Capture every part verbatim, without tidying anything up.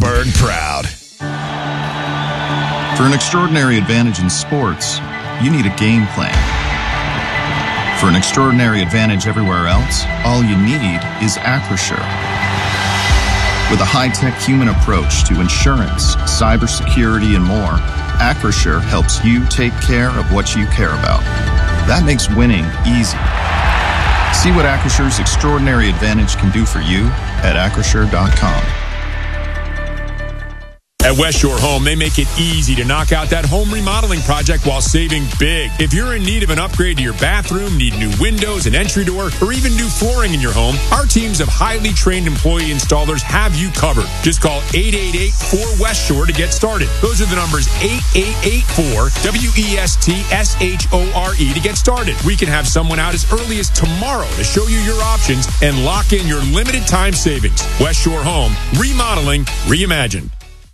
Pittsburgh proud. For an extraordinary advantage in sports, you need a game plan. For an extraordinary advantage everywhere else, all you need is Acrisure. With a high-tech human approach to insurance, cybersecurity, and more, Acrisure helps you take care of what you care about. That makes winning easy. See what Acrisure's extraordinary advantage can do for you at acrisure dot com. At West Shore Home, they make it easy to knock out that home remodeling project while saving big. If you're in need of an upgrade to your bathroom, need new windows, an entry door, or even new flooring in your home, our teams of highly trained employee installers have you covered. Just call eight eight eight, four, West Shore to get started. Those are the numbers eight eight eight, four, W E S T S H O R E to get started. We can have someone out as early as tomorrow to show you your options and lock in your limited time savings. West Shore Home, remodeling, reimagined.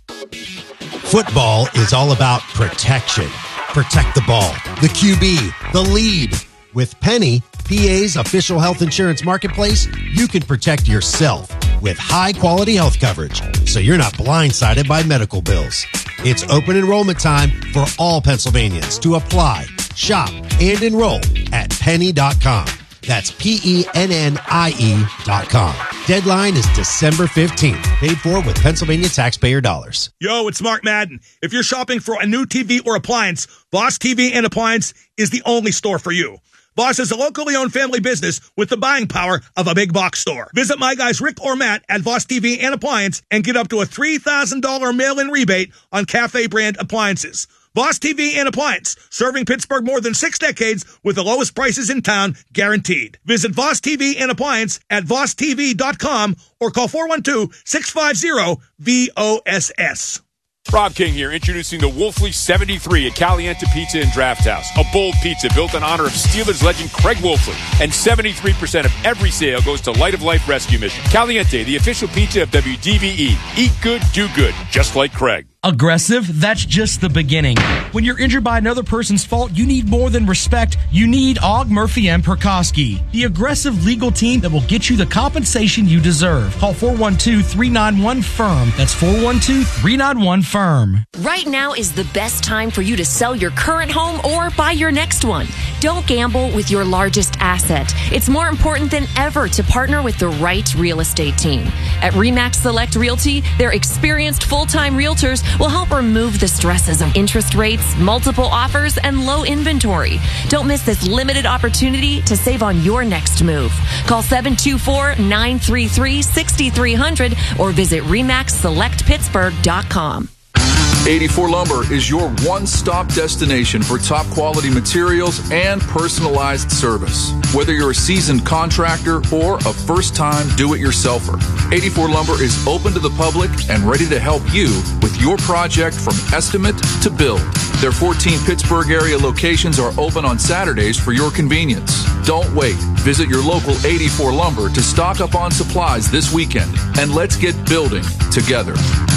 Football is all about protection. Protect the ball, the Q B, the lead. With Penny, P A's official health insurance marketplace, you can protect yourself with high-quality health coverage, so you're not blindsided by medical bills. It's open enrollment time for all Pennsylvanians to apply, shop, and enroll at penny dot com. That's P E N N I E dot com. Deadline is December fifteenth. Paid for with Pennsylvania taxpayer dollars. Yo, it's Mark Madden. If you're shopping for a new T V or appliance, Voss T V and Appliance is the only store for you. Voss is a locally owned family business with the buying power of a big box store. Visit my guys Rick or Matt at Voss T V and Appliance and get up to a three thousand dollars mail-in rebate on Cafe brand appliances. Voss T V and Appliance, serving Pittsburgh more than six decades with the lowest prices in town, guaranteed. Visit Voss T V and Appliance at voss t v dot com or call four one two, six five zero, V O S S. Rob King here, introducing the Wolfley seventy-three at Caliente Pizza and Draft House. A bold pizza built in honor of Steelers legend Craig Wolfley. And seventy-three percent of every sale goes to Light of Life Rescue Mission. Caliente, the official pizza of W D V E. Eat good, do good, just like Craig. Aggressive? That's just the beginning. When you're injured by another person's fault, you need more than respect. You need Og, Murphy, and Perkoski, the aggressive legal team that will get you the compensation you deserve. Call four one two, three nine one, F I R M. That's four one two, three nine one, F I R M. Right now is the best time for you to sell your current home or buy your next one. Don't gamble with your largest asset. It's more important than ever to partner with the right real estate team. At RE/MAX Select Realty, their experienced full-time realtors will help remove the stresses of interest rates, multiple offers, and low inventory. Don't miss this limited opportunity to save on your next move. Call seven two four, nine three three, six three zero zero or visit remax select pittsburgh dot com. eighty-four Lumber is your one-stop destination for top-quality materials and personalized service. Whether you're a seasoned contractor or a first-time do-it-yourselfer, eighty-four Lumber is open to the public and ready to help you with your project from estimate to build. Their fourteen Pittsburgh area locations are open on Saturdays for your convenience. Don't wait. Visit your local eighty-four Lumber to stock up on supplies this weekend, and let's get building together.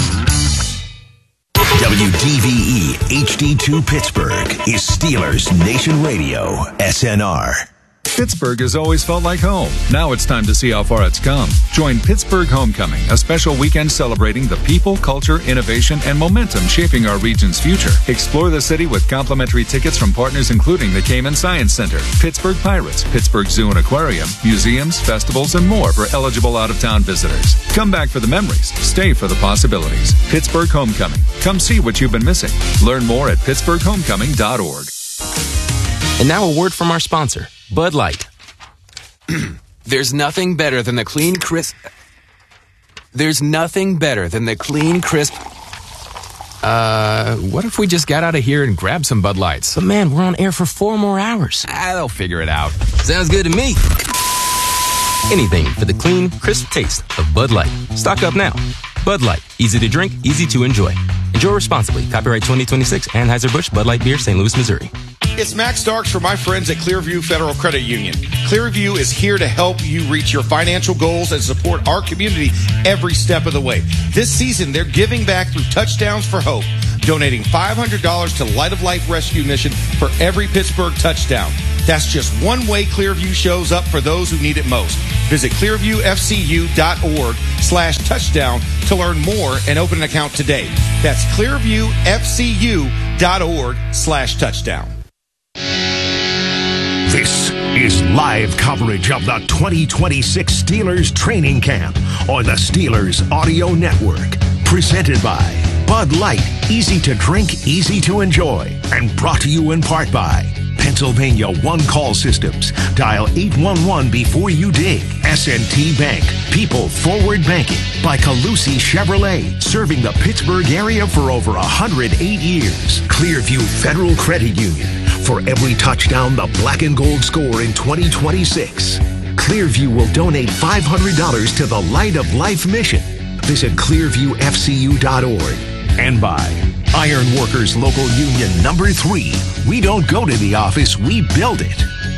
W D V E H D two Pittsburgh is Steelers Nation Radio, S N R. Pittsburgh has always felt like home. Now it's time to see how far it's come. Join Pittsburgh Homecoming, a special weekend celebrating the people, culture, innovation, and momentum shaping our region's future. Explore the city with complimentary tickets from partners including the Cayman Science Center, Pittsburgh Pirates, Pittsburgh Zoo and Aquarium, museums, festivals, and more for eligible out-of-town visitors. Come back for the memories. Stay for the possibilities. Pittsburgh Homecoming. Come see what you've been missing. Learn more at pittsburgh homecoming dot org. And now a word from our sponsor, Bud Light. There's nothing better than the clean, crisp... There's nothing better than the clean, crisp... Uh, what if we just got out of here and grabbed some Bud Lights? But man, we're on air for four more hours. Ah, they'll figure it out. Sounds good to me. Anything for the clean, crisp taste of Bud Light. Stock up now. Bud Light. Easy to drink, easy to enjoy. Enjoy responsibly. Copyright twenty twenty-six, Anheuser-Busch, Bud Light Beer, Saint Louis, Missouri. It's Max Starks for my friends at Clearview Federal Credit Union. Clearview is here to help you reach your financial goals and support our community every step of the way. This season, they're giving back through Touchdowns for Hope, donating five hundred dollars to Light of Life Rescue Mission for every Pittsburgh touchdown. That's just one way Clearview shows up for those who need it most. Visit clearviewfcu.org slash touchdown to learn more and open an account today. That's clearviewfcu.org slash touchdown. This is live coverage of the twenty twenty-six Steelers training camp on the Steelers Audio Network. Presented by Bud Light, easy to drink, easy to enjoy. And brought to you in part by Pennsylvania One Call Systems. Dial eight one one before you dig. S and T Bank, people forward banking. By Calusi Chevrolet, serving the Pittsburgh area for over one hundred eight years. Clearview Federal Credit Union. For every touchdown the black and gold score in twenty twenty-six, Clearview will donate five hundred dollars to the Light of Life mission. Visit clearview f c u dot org. And by Iron Workers Local Union Number three. We don't go to the office, we build it.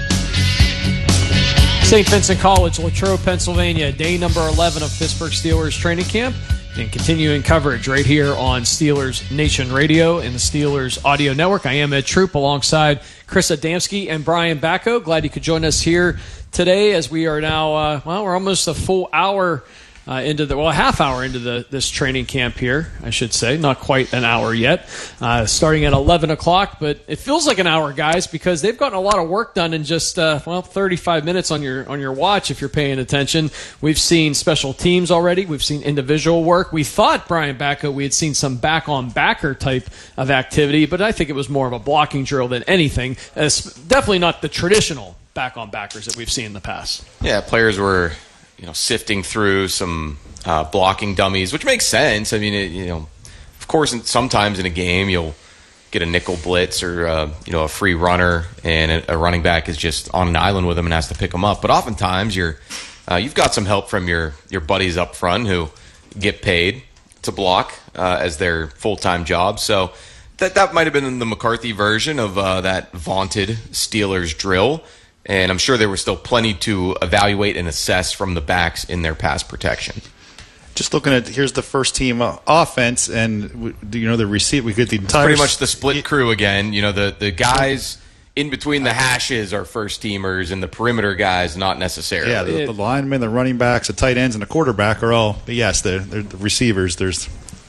Saint Vincent College, Latrobe, Pennsylvania, day number eleven of Pittsburgh Steelers training camp. And continuing coverage right here on Steelers Nation Radio and the Steelers Audio Network. I am Ed Troop alongside Chris Adamski and Brian Bacco. Glad you could join us here today as we are now, uh, well, we're almost a full hour uh, into the, well, a half hour into the this training camp here, I should say. Not quite an hour yet. Uh, starting at eleven o'clock, but it feels like an hour, guys, because they've gotten a lot of work done in just, uh, well, thirty-five minutes on your on your watch if you're paying attention. We've seen special teams already. We've seen individual work. We thought, Brian Bacco, we had seen some back-on-backer type of activity, but I think it was more of a blocking drill than anything. It's definitely not the traditional back-on-backers that we've seen in the past. Yeah, players were, you know, sifting through some uh, blocking dummies, which makes sense. I mean, it, you know, of course, sometimes in a game you'll get a nickel blitz or uh, you know, a free runner, and a, a running back is just on an island with them and has to pick them up. But oftentimes you're uh, you've got some help from your your buddies up front who get paid to block uh, as their full-time job. So that that might have been the McCarthy version of uh, that vaunted Steelers drill. And I'm sure there was still plenty to evaluate and assess from the backs in their pass protection. Just looking at, here's the first team uh, offense, and you know the receive. We get the entire pretty much the split crew again. You know, the the guys in between the hashes are first teamers, and the perimeter guys not necessarily. Yeah, the, the linemen, the running backs, the tight ends, and the quarterback are all. But yes, they're, they're the receivers. There's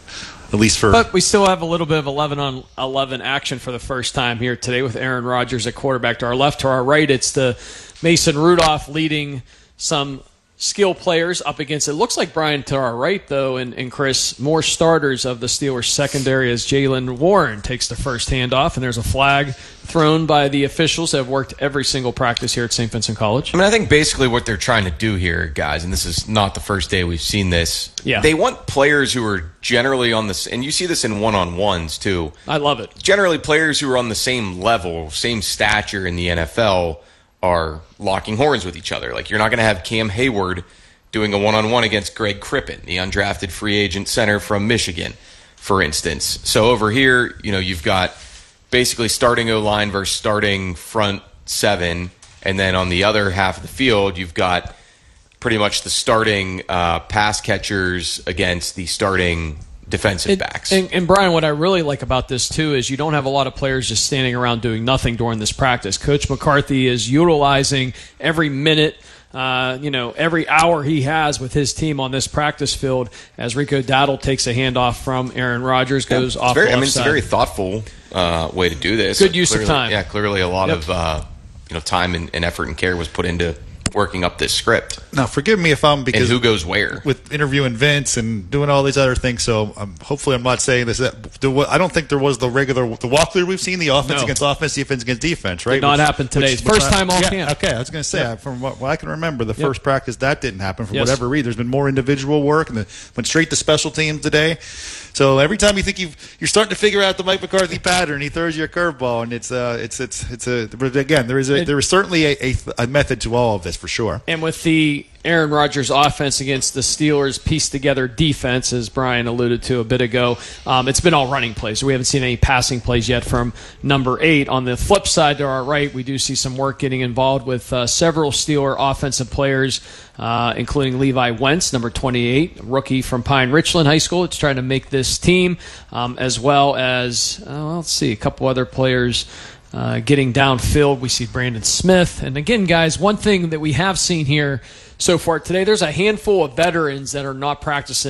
at least for. But we still have a little bit of eleven on eleven action for the first time here today with Aaron Rodgers at quarterback. To our left, to our right, it's the Mason Rudolph leading some skill players up against it. Looks like, Brian, to our right, though, and, and Chris, more starters of the Steelers secondary as Jaylen Warren takes the first handoff, and there's a flag thrown by the officials that have worked every single practice here at Saint Vincent College. I mean, I think basically what they're trying to do here, guys, and this is not the first day we've seen this, yeah. They want players who are generally on this, and you see this in one-on-ones, too. I love it. Generally, players who are on the same level, same stature in the N F L are locking horns with each other. Like, you're not going to have Cam Hayward doing a one-on-one against Greg Crippen, the undrafted free agent center from Michigan, for instance. So over here, you know, you've got basically starting O-line versus starting front seven, and then on the other half of the field, you've got pretty much the starting uh, pass catchers against the starting defensive it, backs. And, and Brian, what I really like about this too is you don't have a lot of players just standing around doing nothing during this practice. Coach McCarthy is utilizing every minute, uh, you know, every hour he has with his team on this practice field as Rico Dowdle takes a handoff from Aaron Rodgers, goes yeah, off very, the I mean, left it's a side. very thoughtful uh, way to do this. Good use clearly, of time. Yeah, clearly a lot Yep. of uh, you know time and, and effort and care was put into working up this script. Now, forgive me if I'm because and who goes where with interviewing Vince and doing all these other things. So um, hopefully, I'm not saying this. That there was, I don't think there was the regular the walkthrough we've seen, the offense No. against offense, defense against defense, right? Did not Which- happen today. which- First which I- time all yeah, camp. Okay, I was going to say Yep. from what, what I can remember, the Yep. first practice that didn't happen for Yes. whatever reason. There's been more individual work, and the, went straight to special teams today. So every time you think you've, you're starting to figure out the Mike McCarthy pattern, he throws you a curveball, and it's uh, it's it's it's a. But again, there is a there is certainly a, a, a method to all of this for sure. And with the Aaron Rodgers offense against the Steelers pieced together defense, as Brian alluded to a bit ago, um, it's been all running plays. We haven't seen any passing plays yet from number eight. On the flip side, to our right, we do see some work getting involved with uh, several Steeler offensive players, uh, including Levi Wentz, number twenty-eight, rookie from Pine Richland High School. It's trying to make this team, um, as well as, uh, well, let's see, a couple other players. uh, getting downfield. We see Brandon Smith. And again, guys, one thing that we have seen here so far today, there's a handful of veterans that are not practicing